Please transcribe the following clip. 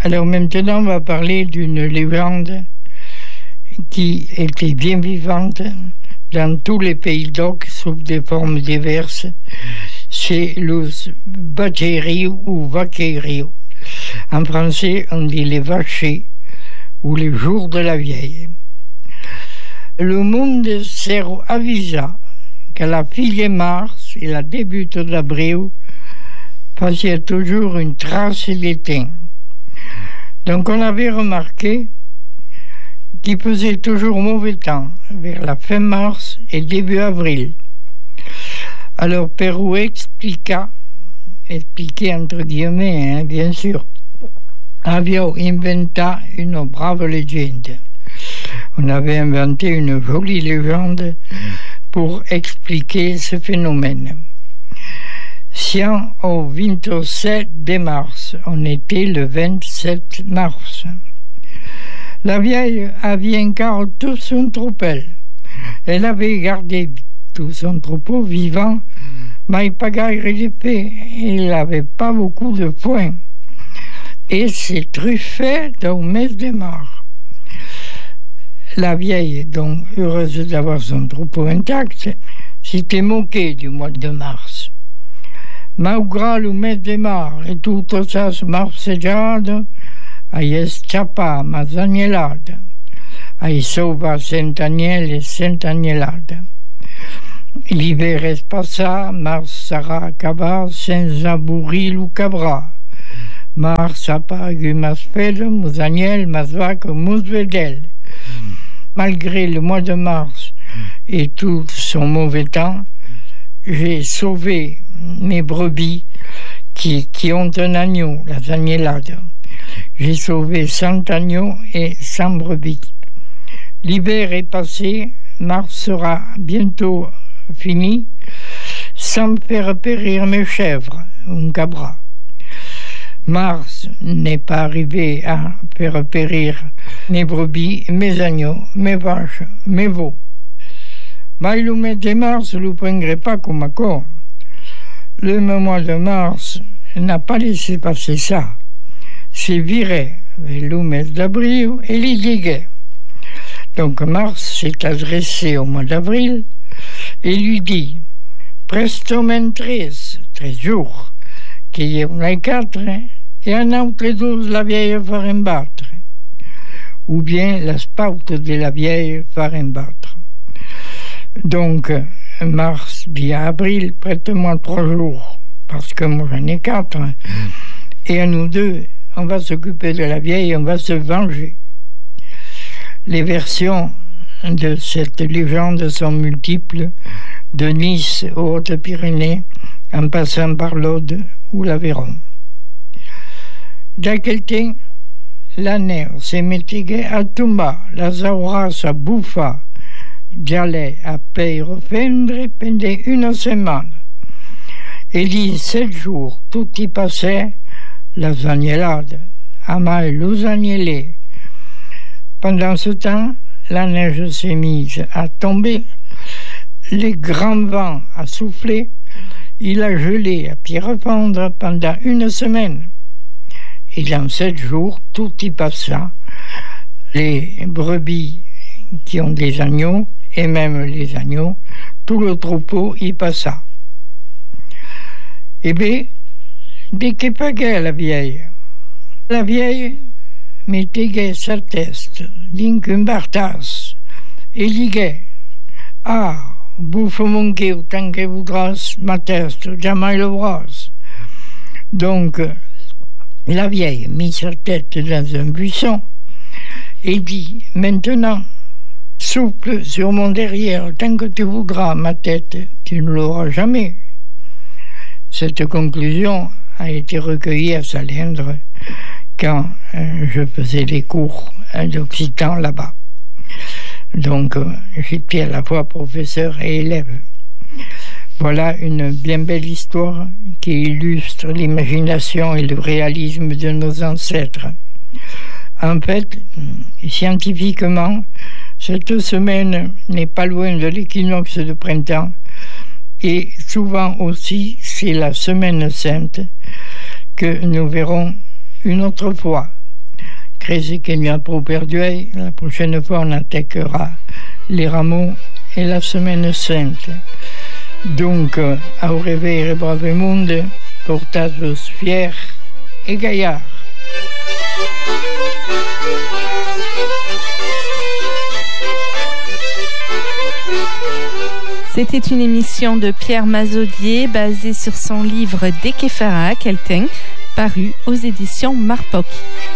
Alors maintenant, on va parler d'une légende qui était bien vivante dans tous les pays d'Oc, sous des formes diverses. C'est le Vacherio ou Vaquerio. En français, on dit les vachers ou les jours de la vieille. Le monde avisa que la fille mars et la début d'avril faisaient toujours une trace d'étain. Donc on avait remarqué qu'il faisait toujours mauvais temps vers la fin mars et début avril. Alors Pérou expliquait entre guillemets, bien sûr, avait inventé une brave légende. On avait inventé une jolie légende pour expliquer ce phénomène. Siens au 27 de mars, on était le 27 mars. La vieille avait encore tout son troupeau. Elle avait gardé tout son troupeau vivant, mais pas gaire d'épée. Il n'avait pas beaucoup de foin. Et c'est truffé au mes de mars. La vieille, donc heureuse d'avoir son troupeau intact, s'était moquée du mois de mars. Malgré le mes de mars et toutes ces marseggiade, ai scappa mazagnelada, ai sauva centaniel et centanielada. L'hiver est passé, mars sera acaba, sans aburrir ou cabra. Mars apague mas fede, musaniel, mas vaque, musvedel. Malgré le mois de mars et tout son mauvais temps, j'ai sauvé mes brebis qui ont un agneau, la zagnelade. J'ai sauvé 100 agneaux et 100 brebis. L'hiver est passé, mars sera bientôt fini, sans faire périr mes chèvres, un cabra. Mars n'est pas arrivé à faire périr mes brebis, mes agneaux, mes vaches, mes veaux. Mais le mois de mars ne le prendrait pas comme accord. Le mois de mars n'a pas laissé passer ça. C'est viré vers le mois d'avril et il diguait. Donc Mars s'est adressé au mois d'avril et lui dit « Presto men 13 jours, qu'il y en a 4 et un autre 12 la vieille faire battre. » Ou bien la spoute de la vieille faire battre. Donc, mars, bien avril, prête-moi 3 jours, parce que moi j'en ai 4. Et à nous deux, on va s'occuper de la vieille, on va se venger. Les versions de cette légende sont multiples, de Nice aux Hautes-Pyrénées, en passant par l'Aude ou l'Aveyron. Da quel temps, la neve se mettait à tomber, la zaura se bouffa, j'allais à paix refendre pendant une semaine. Et dit 7 jours, tout y passait, la zagnelade, à mal los agnelés. Pendant ce temps, la neige s'est mise à tomber, les grands vents à souffler, il a gelé à pied refendre pendant une semaine. Et dans 7 jours, tout y passa. Les brebis qui ont des agneaux, et même les agneaux, tout le troupeau y passa. Eh bien, dès que pagait la vieille mettait sa tête dins qu'un bartas et diguait « Ah, bouffe mon queue tant que voudras ma tête, jamais le bras. » Donc, la vieille mit sa tête dans un buisson et dit « Maintenant, souffle sur mon derrière tant que tu voudras ma tête, tu ne l'auras jamais. » Cette conclusion a été recueillie à Salindre quand je faisais des cours d'occitan là-bas. Donc, j'étais à la fois professeur et élève. Voilà une bien belle histoire qui illustre l'imagination et le réalisme de nos ancêtres. En fait, scientifiquement, cette semaine n'est pas loin de l'équinoxe de printemps et souvent aussi c'est la semaine sainte que nous verrons une autre fois crisi che mi ha perdu. La prochaine fois, on attaquera les rameaux et la semaine sainte. Donc, au revoir, brave monde, portados fiers et gaillards. C'était une émission de Pierre Mazaudier basée sur son livre Dekefara Kelten, paru aux éditions Marpoc.